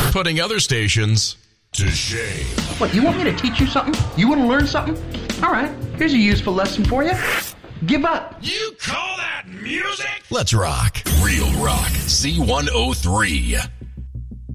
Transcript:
putting other stations to shame. What, you want me to teach you something? You want to learn something? All right, here's a useful lesson for you. Give up. You call that music? Let's rock. Real Rock C103.